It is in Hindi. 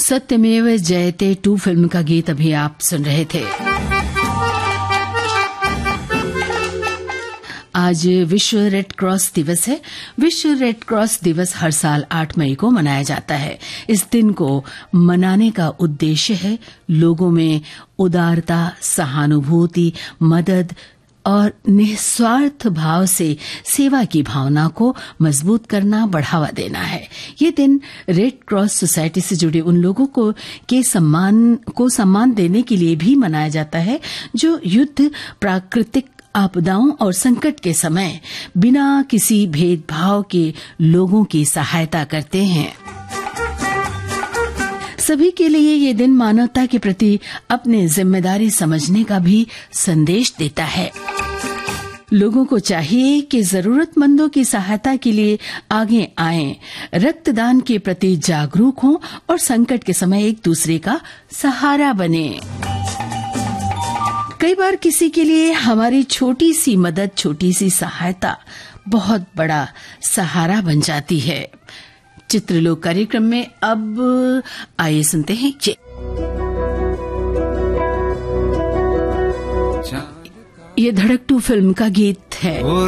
सत्यमेव जयते 2 फिल्म का गीत अभी आप सुन रहे थे। आज विश्व रेड क्रॉस दिवस है। विश्व रेड क्रॉस दिवस हर साल 8 मई को मनाया जाता है। इस दिन को मनाने का उद्देश्य है लोगों में उदारता, सहानुभूति, मदद और निस्वार्थ भाव से सेवा की भावना को मजबूत करना, बढ़ावा देना है। ये दिन रेड क्रॉस सोसाइटी से जुड़े उन लोगों को सम्मान देने के लिए भी मनाया जाता है जो युद्ध, प्राकृतिक आपदाओं और संकट के समय बिना किसी भेदभाव के लोगों की सहायता करते हैं। सभी के लिए ये दिन मानवता के प्रति अपनी जिम्मेदारी समझने का भी संदेश देता है। लोगों को चाहिए कि जरूरतमंदों की सहायता के लिए आगे आएं, रक्तदान के प्रति जागरूक हों और संकट के समय एक दूसरे का सहारा बने। कई बार किसी के लिए हमारी छोटी सी मदद, छोटी सी सहायता बहुत बड़ा सहारा बन जाती है। चित्रलोक कार्यक्रम में अब आइए सुनते हैं ये धड़क 2 फिल्म का गीत है।